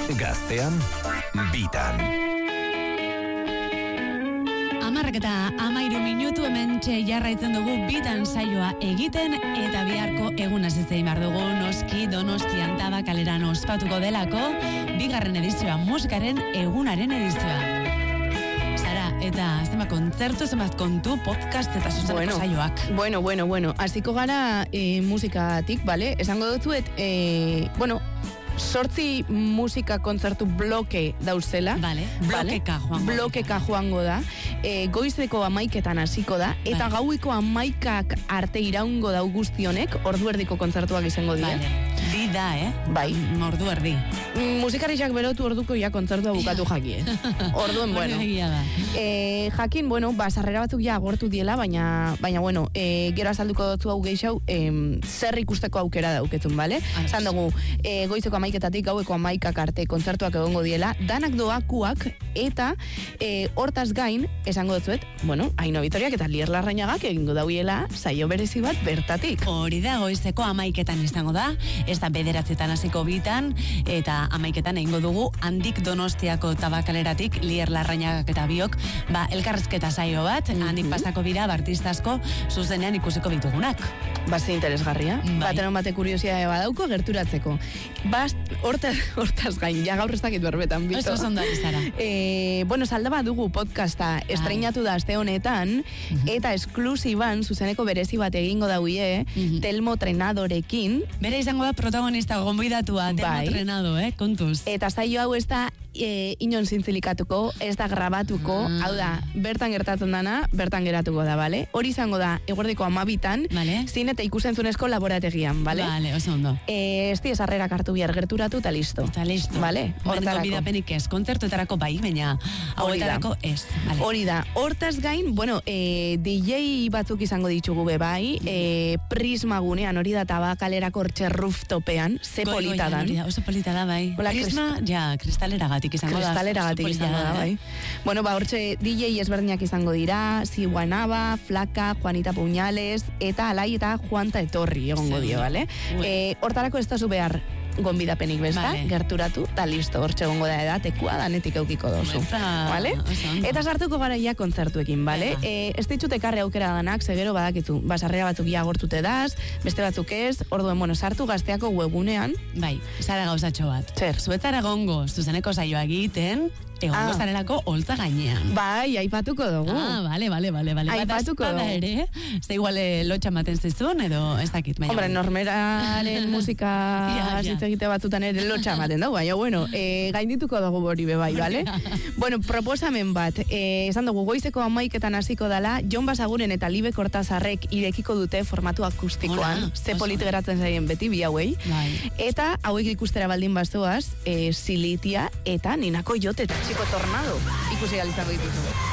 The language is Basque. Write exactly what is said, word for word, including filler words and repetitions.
Gaztean, bitan. Amarrak eta amairu minutu hemen txe jarraitzen dugu bitan saioa egiten eta biharko egun azizei mar dugu noski Donostian Tabakaleran ospatuko delako bigarren edizioa, musikaren egunaren edizioa. Sara, eta zenbat kontzertu, zenbat kontu, podcast eta zuzeneko bueno, saioak. Bueno, bueno, bueno, hasiko gara e, musikatik, bale? Esango dutzuet, e, bueno, sortzi musika kontzertu bloke dauzela. Vale, blokeka joango. Blokeka joango da. E, goizeko amaiketan hasiko da. Eta vale. Gauiko amaikak arte iraungo dau guztionek, ordu erdiko kontzertuak izango dira. Vale. Di da, eh? Bai. Ordu erdi. Musikariak berotu orduko ja kontzertua bukatu jakie. Orduen, bueno. E, jakin, bueno, basarrera batzuk ja agortu diela, baina, baina bueno, e, gero azalduko dutzu hau geixau, e, zer ikusteko aukera dauketzun, bale? Zan dugu, e, goizeko amaiketatik gaueko amaikak arte kontzertuak egongo diela, danak doakuak, eta e, hortaz gain, esango dutzuet, bueno, Aino Bitoriak eta Lier Larrañagak egingo dauiela saio berezi bat bertatik. Hori da, goizeko amaiketan izango da, ez da bederatzetan hasiko bitan, eta amaiketan egingo dugu handik Donostiako Tabakaleratik Lier Larrañagak eta biok, ba, elkarrezketa saio bat, mm-hmm. handik pasako bira, bartistazko, zuzenean ikusiko bitugunak. Baze interesgarria. Bai. Bateron bate kuriosia badauko gerturatzeko. Bast, hortaz, hortaz gain, ja gaur ez dakit berbetan, bito. Oso oso ondari zara. E, bueno, salda dugu podcasta estreinatu da aste honetan, mm-hmm. eta esklusiban, zuzeneko berezi bat egingo dauie, mm-hmm. Telmo Trenadorekin. Bere izango da protagonista gonbidatua, Telmo bai. Trenado, eh, kontuz. Eta saio hau ez da e, inon zintzilikatuko, ez da grabatuko, mm. hau da, bertan gertatzen dana, bertan geratuko da, bale? Hori izango da, eguerdiko amabitan, vale. Zin eta ikusentzunezko laborategian, bale? Bale, oso ondo. E, ez di esarrerak hartu bihar gerturatu, eta listo. Eta listo. Bale? Hortarako. Bidapenik ez, kontzertuetarako bai, baina hauetarako ez. Vale. Hori da. Hortaz gain, bueno, e, D J batzuk izango ditugu be bai, e, Prisma gunean, hori da Tabakalerako hortxe rooftopean, ze goi, polita dan. Hori da, oso polita da, bai. Ola, Prisma, krist... ja, kristalera izango da. Kristalera gatik izango da, bai. Bueno, ba, hortxe D J ezberdinak izango dira, Ziwanaba, Flaka, Juanita Puñales, eta Alai eta Juanta Etorri egongo dio, bale? E, hortarako ez da zu behar gonbidapenik besta, vale. Gerturatu, eta listo, hortxe egongo da edatekua, danetik eukiko dozu. Vale? Eta sartuko gara ja kontzertuekin, bale? E, ez ditut ekarri aukera danak, segero badakizu, basarrea batzuk ja agortute daz, beste batzuk ez, orduen, bueno, sartu Gazteako webunean. Bai, zara gauzatxo bat. Zer? Zuetzara gongo, zuzeneko saioa egiten, egongo ah. zarelako holtza gainean. Bai, aipatuko dugu. Ah, bale, bale, bale, bale. Aipatuko dugu. Bada ere, ze iguale lotxa maten zizun, edo ez dakit. Baina, hombre, normeraren musika zitze egite batzutan ere lotxa maten dugu, baina, bueno, e, gaindituko dugu hori bebai, bale? Bueno, proposamen bat, e, esan dugu goizeko amaiketan hasiko dala, Jon Basaguren eta Libe Kortazarrek irekiko dute formatu akustikoan, ze polit geratzen zaien beti bi hauei, bai. Eta hauek ikustera baldin bazoaz, e, Silitia eta Ninako Jotet. Chico Tornado, ikusi galizako dituzu.